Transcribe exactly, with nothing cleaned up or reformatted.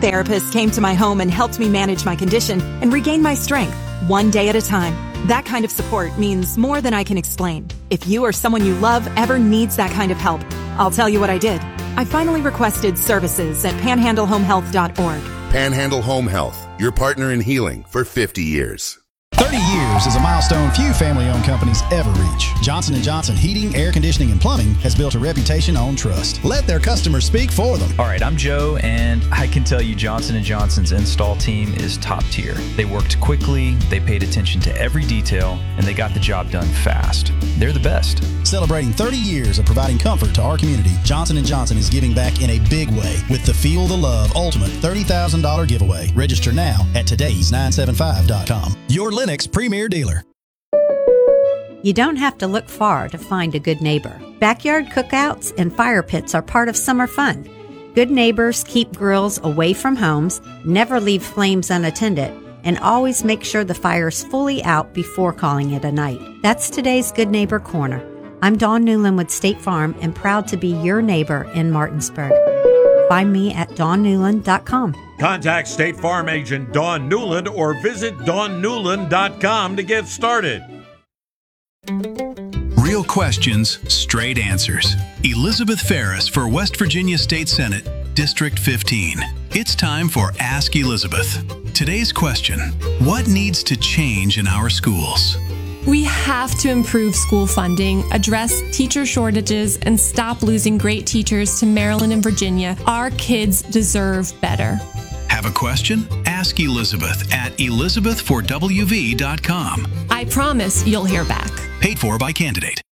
therapist came to my home and helped me manage my condition and regain my strength, one day at a time. That kind of support means more than I can explain. If you or someone you love ever needs that kind of help, I'll tell you what I did. I finally requested services at panhandle home health dot org. Panhandle Home Health, your partner in healing for fifty years. thirty years is a milestone few family-owned companies ever reach. Johnson and Johnson Heating, Air Conditioning, and Plumbing has built a reputation on trust. Let their customers speak for them. All right, I'm Joe, and I can tell you Johnson and Johnson's install team is top tier. They worked quickly, they paid attention to every detail, and they got the job done fast. They're the best. Celebrating thirty years of providing comfort to our community, Johnson and Johnson is giving back in a big way with the Feel the Love Ultimate thirty thousand dollars giveaway. Register now at todays nine seven five dot com. Your Lennox Premier Dealer. You don't have to look far to find a good neighbor. Backyard cookouts and fire pits are part of summer fun. Good neighbors keep grills away from homes, never leave flames unattended, and always make sure the fire is fully out before calling it a night. That's today's Good Neighbor Corner. I'm Dawn Newland with State Farm and proud to be your neighbor in Martinsburg. Find me at dawn newland dot com. Contact State Farm agent Dawn Newland or visit dawn newland dot com to get started. Real questions, straight answers. Elizabeth Ferris for West Virginia State Senate, District fifteen. It's time for Ask Elizabeth. Today's question: what needs to change in our schools? We have to improve school funding, address teacher shortages, and stop losing great teachers to Maryland and Virginia. Our kids deserve better. Have a question? Ask Elizabeth at elizabeth for w v dot com. I promise you'll hear back. Paid for by Candidate.